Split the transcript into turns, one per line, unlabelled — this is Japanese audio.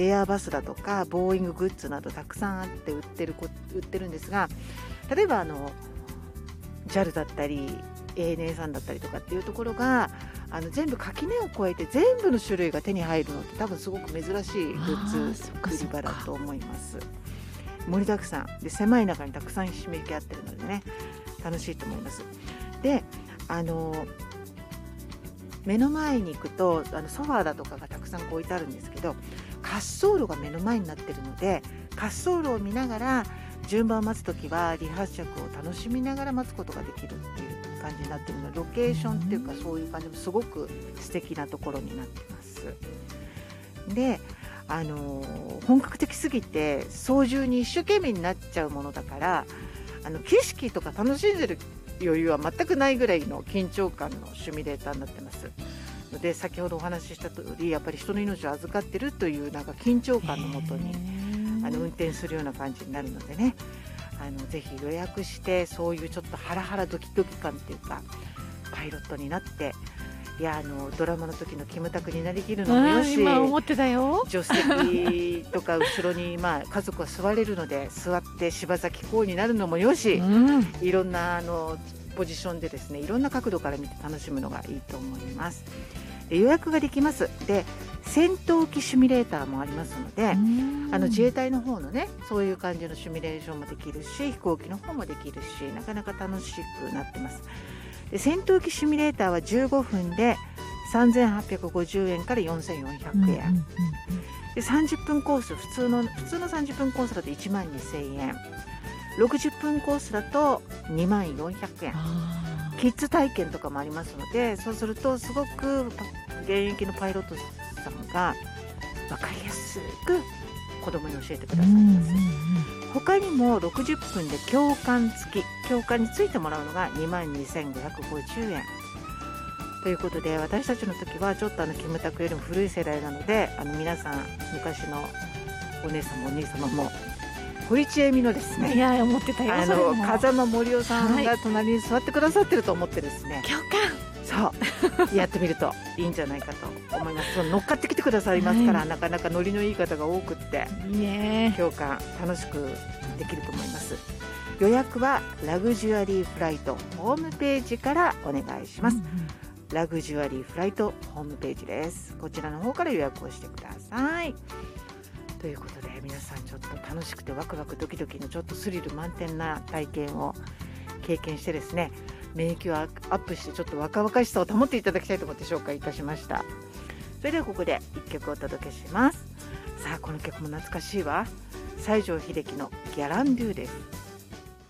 エアバスだとかボーインググッズなどたくさんあって売ってるんですが、例えばJAL だったり ANA さんだったりとかっていうところが全部垣根を越えて全部の種類が手に入るのって多分すごく珍しいグッズ売り場だと思います。盛りだくさんで狭い中にたくさんひしめき合ってるのでね、楽しいと思います。で目の前に行くとソファーだとかがたくさん置いてあるんですけど、滑走路が目の前になってるので、滑走路を見ながら順番を待つときは離発着を楽しみながら待つことができるっていう感じになってるので、ロケーションっていうかそういう感じもすごく素敵なところになってます。で本格的すぎて操縦に一生懸命になっちゃうものだから、景色とか楽しんでる余裕は全くないぐらいの緊張感のシミュレーターになってますので、先ほどお話しした通りやっぱり人の命を預かってるというなんか緊張感のもとに運転するような感じになるのでね、ぜひ予約してそういうちょっとハラハラドキドキ感っていうかパイロットになって、いやドラマの時のキムタクになりきるのもよし、
今思ってたよ。
助手席とか後ろに家族は座れるので座って柴咲コウになるのもよし、いろんなポジションでですね、いろんな角度から見て楽しむのがいいと思います。で予約ができます。で戦闘機シミュレーターもありますので、自衛隊の方のねそういう感じのシミュレーションもできるし、飛行機の方もできるし、なかなか楽しくなってます。で戦闘機シミュレーターは15分で3850円から4400円、で30分コース、普通の30分コースだと1万2000円、60分コースだと2万400円、キッズ体験とかもありますので、そうするとすごく現役のパイロットさんが分かりやすく子供に教えてくださいます。他にも60分で教官付き、教官についてもらうのが2万2550円ということで、私たちの時はちょっとキムタクよりも古い世代なので、皆さん昔のお姉さんもお兄様も堀ちえみのですね、
いや思ってたよ。
風間森夫さんが隣に座ってくださってると思ってですね、
教
そうやってみるといいんじゃないかと思います。乗っかってきてくださいますから、なかなかノリのいい方が多くって
いいね、
教官楽しくできると思います。予約はラグジュアリーフライトホームページからお願いします。ラグジュアリーフライトホームページです。こちらの方から予約をしてください。ということで皆さんちょっと楽しくてワクワクドキドキのちょっとスリル満点な体験を経験してですね、免疫をアップしてちょっと若々しさを保っていただきたいと思って紹介いたしました。それではここで1曲お届けします。さあこの曲も懐かしいわ。西城秀樹のギャランドゥです。